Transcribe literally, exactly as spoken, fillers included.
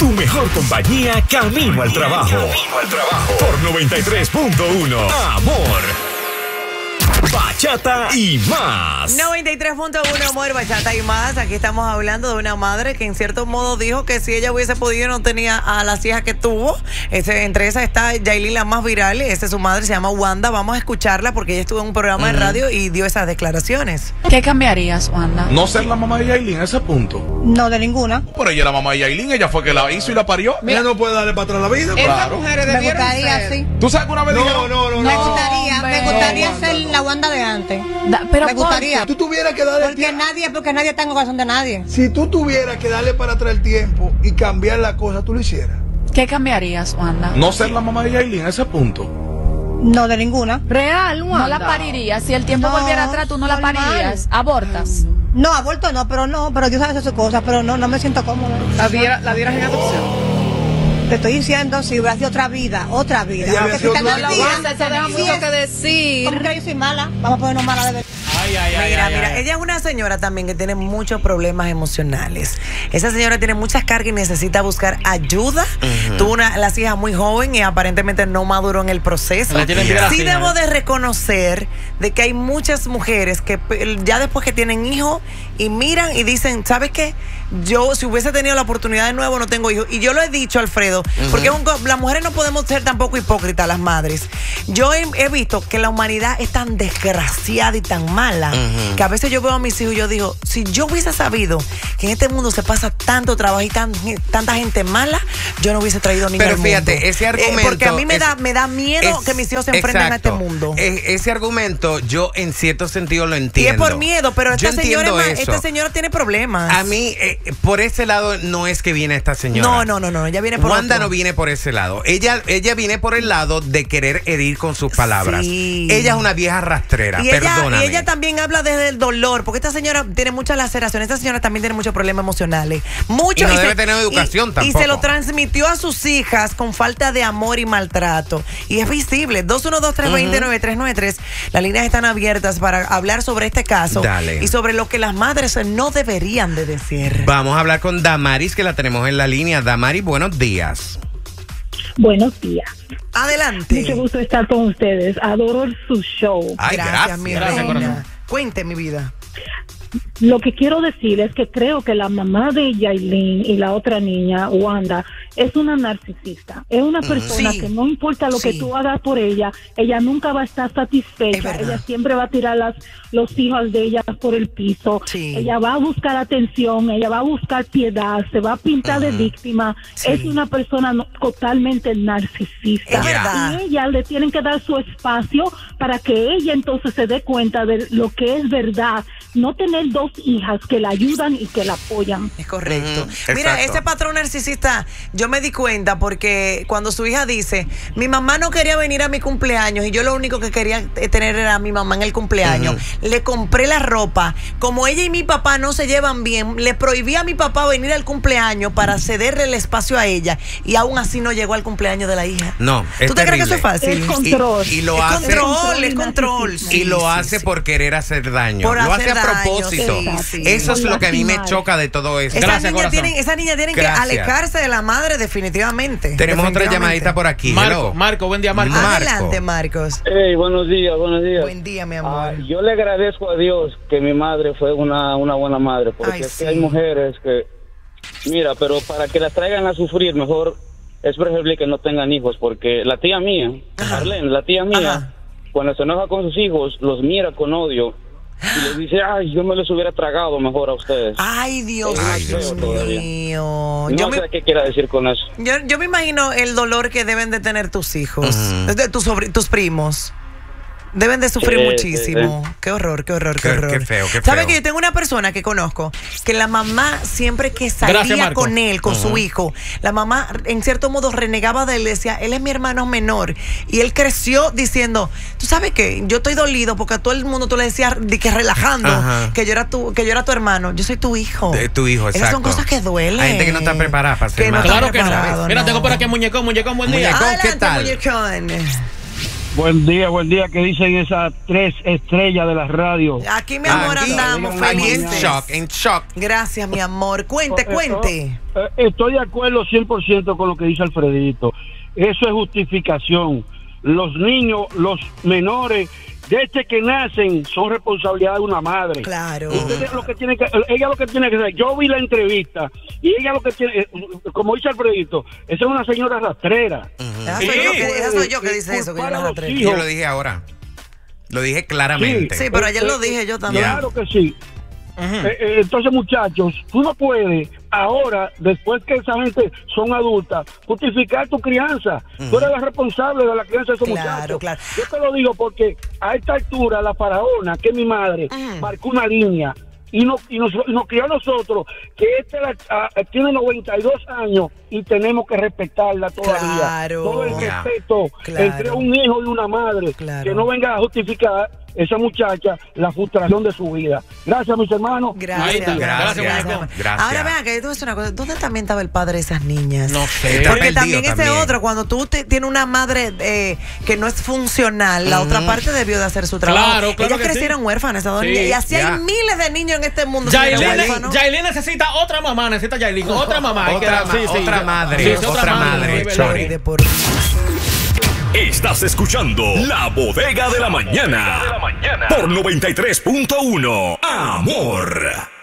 Tu mejor compañía camino al trabajo. Camino al trabajo. Por noventa y tres punto uno. Amor. Bachata y más. noventa y tres punto uno, Amor, Bachata y más. Aquí estamos hablando de una madre que en cierto modo dijo que si ella hubiese podido no tenía a las hijas que tuvo. Ese, entre esas está Yailin, la más viral. Esta es su madre, se llama Wanda. Vamos a escucharla porque ella estuvo en un programa uh-huh. de radio y dio esas declaraciones. ¿Qué cambiarías, Wanda? No ser la mamá de Yailin, a ese punto. No, de ninguna. Pero ella es la mamá de Yailin, ella fue que la hizo y la parió. Mira, ella no puede darle para atrás la vida. Claro. Mujeres me gustaría, ser. sí. ¿Tú sabes que una vez no, dijeron? No, no, no. Me no, gustaría, no, me gustaría no, ser la Wanda de antes. Da, pero me gustaría. Tú tuvieras que darle porque nadie, porque nadie está en corazón de nadie. Si tú tuvieras que darle para atrás el tiempo y cambiar la cosa, tú lo hicieras. ¿Qué cambiarías, Wanda? No ser la mamá de Yailin, a ese punto. No, de ninguna. Real, Wanda. No la parirías. Si el tiempo no, volviera atrás, tú no normal. la parirías. Abortas. No, aborto no, pero no, pero Dios sabe hacer sus cosas, pero no, no me siento cómoda. ¿La dieras la diera en adopción? Te estoy diciendo, si hubiera sido otra vida, otra vida. Aunque si no, la Wanda, eso deja mucho que decir. ¿Cómo que yo soy mala? Vamos a ponernos mala de verdad. Ay, ay, ay, mira, ay, mira, ay. Ella es una señora también que tiene muchos problemas emocionales. Esa señora tiene muchas cargas y necesita buscar ayuda. Uh-huh. Tuvo una, las hijas muy joven y aparentemente no maduró en el proceso. Sí debo de reconocer de que hay muchas mujeres que ya después que tienen hijos y miran y dicen, ¿sabes qué? Yo, si hubiese tenido la oportunidad de nuevo, no tengo hijos. Y yo lo he dicho, Alfredo, uh-huh. porque un, las mujeres no podemos ser tampoco hipócritas, las madres. Yo he, he visto que la humanidad es tan desgraciada y tan mala, uh-huh. que a veces yo veo a mis hijos y yo digo, si yo hubiese sabido que en este mundo se pasa tanto trabajo y tan, tanta gente mala, yo no hubiese traído niños al mundo. Pero fíjate, ese argumento... Eh, porque a mí me, es, da, me da miedo es, que mis hijos se enfrenten exacto. a este mundo. Es, ese argumento yo en cierto sentido lo entiendo. Y es por miedo, pero esta señora, es, esta señora tiene problemas. A mí, eh, por ese lado, no es que viene esta señora. No, no, no, no, ella viene por Wanda otro. no viene por ese lado. Ella, ella viene por el lado de querer herir con sus palabras. Sí. Ella es una vieja rastrera, y perdóname. Ella, y ella también habla desde el dolor, porque esta señora tiene muchas laceraciones. Esta señora también tiene muchos problemas emocionales. Mucho, y no y debe se, tener educación y, tampoco. Y se lo transmitió a sus hijas con falta de amor y maltrato. Y es visible. dos uno dos, tres dos cero, nueve tres nueve tres. Las líneas están abiertas para hablar sobre este caso. Dale. Y sobre lo que las madres no deberían de decir. Vamos a hablar con Damaris, que la tenemos en la línea. Damaris, buenos días. Buenos días. Adelante. Mucho gusto estar con ustedes. Adoro su show. Ay, gracias, gracias. mi Gracias, reina. Cuente mi vida. Lo que quiero decir es que creo que la mamá de Yailin y la otra niña, Wanda, es una narcisista. Es una persona sí. que no importa lo sí. que tú hagas por ella, ella nunca va a estar satisfecha. Ella siempre va a tirar las, los hijos de ella por el piso. Sí. Ella va a buscar atención, ella va a buscar piedad, se va a pintar uh-huh. de víctima. Sí. Es una persona no, totalmente narcisista. Es verdad. Y ella le tienen que dar su espacio para que ella entonces se dé cuenta de lo que es verdad. No tener dos hijas que la ayudan y que la apoyan. Es correcto. Mm, Mira, exacto. ese patrón narcisista, yo me di cuenta porque cuando su hija dice, mi mamá no quería venir a mi cumpleaños y yo lo único que quería tener era a mi mamá en el cumpleaños, uh-huh. le compré la ropa. Como ella y mi papá no se llevan bien, le prohibí a mi papá venir al cumpleaños para cederle el espacio a ella y aún así no llegó al cumpleaños de la hija. No, es ¿Tú te terrible. crees que eso es fácil? Es control. Y, y lo es hace control, es control. Sí, y lo sí, hace sí. por querer hacer daño. Por lo hacer hace a propósito. Sí, sí. Eso es lo que a mí me choca de todo eso. Esa Gracias, niña corazón. tienen, esa niña tienen que Gracias. alejarse de la madre definitivamente. Tenemos otra definitivamente. llamadita por aquí. Marco, Hello. Marco, buen día, Marco. Adelante, Marcos. Hey, buenos días, buenos días. Buen día, mi amor. Uh, yo le agradezco a Dios que mi madre fue una, una buena madre, porque Ay, es sí. que hay mujeres que, mira, pero para que las traigan a sufrir, mejor es preferible que no tengan hijos, porque la tía mía, Ajá. Arlene, la tía mía, Ajá. cuando se enoja con sus hijos, los mira con odio y les dice, ay, yo me los hubiera tragado mejor a ustedes. Ay, Dios, Ay, Dios mío. No Yo sé me, qué quiera decir con eso. yo, yo me imagino el dolor que deben de tener tus hijos, Uh-huh. de tus, sobr- tus primos. Deben de sufrir Sí, muchísimo. sí, sí. Qué horror, qué horror, qué, Qué- horror. qué feo, qué ¿Sabes feo. que yo tengo una persona que conozco que la mamá siempre que salía Gracias, Marco. con él, con Uh-huh. su hijo, la mamá en cierto modo renegaba de él, decía, él es mi hermano menor. Y él creció diciendo, tú sabes qué, yo estoy dolido porque a todo el mundo tú le decías de que relajando Ajá. que yo era tu, que yo era tu hermano. Yo soy tu hijo. De tu hijo, Esas son exacto. cosas que duelen. Hay gente que no está preparada para ser Que no madre. está Claro que no. preparado, Mira, no. tengo por aquí muñecón, muñecón, buen día. Muñecón. Adelante, ¿qué tal? muñecón. Buen día, buen día. ¿Qué dicen esas tres estrellas de la radio? Aquí, mi amor, Aquí, andamos aquí en felices. shock, en shock. Gracias, mi amor. Cuente, cuente. Eh, Estoy de acuerdo cien por ciento con lo que dice Alfredito. Eso es justificación. Los niños, los menores, desde que nacen, son responsabilidad de una madre. Claro. Ustedes lo que tiene que, ella lo que tiene que hacer, yo vi la entrevista y ella lo que tiene, como dice Alfredito, esa es una señora rastrera. Esa soy, yo que, esa soy yo que dice eso, que yo no la traigo. Yo lo dije ahora. Lo dije claramente. Sí, pero ayer lo dije yo también. Claro que sí. Uh-huh. eh, eh, entonces, muchachos, tú no puedes ahora, después que esa gente son adultas, justificar tu crianza. Uh-huh. Tú eres la responsable de la crianza de esos claro, muchachos. Claro. Yo te lo digo porque a esta altura la faraona, que es mi madre, uh-huh. marcó una línea y nos, y nos, y nos crió a nosotros, que este la, a, tiene noventa y dos años y tenemos que respetarla todavía. Claro. Todo el Yeah. respeto claro. entre un hijo y una madre, claro. que no venga a justificar esa muchacha la frustración de su vida. Gracias, mis hermanos. Gracias. Gracias. Gracias. Gracias. Gracias. Ahora vean que yo te voy a decir una cosa. ¿Dónde también estaba el padre de esas niñas? No sé. Porque también ese otro, cuando tú te, tienes una madre eh, que no es funcional, la uh-huh. otra parte debió de hacer su trabajo. Claro, claro. Ellas crecieron sí. huérfanas, esas dos sí. niñas. Y así ya. hay miles de niños en este mundo. Yailin necesita otra mamá, necesita Yailin. Otra mamá. Otra, ma- sí, sí, otra ya. madre. Sí, otra, otra madre. madre. Chori. De por... Estás escuchando La Bodega de la Mañana por noventa y tres punto uno. Amor.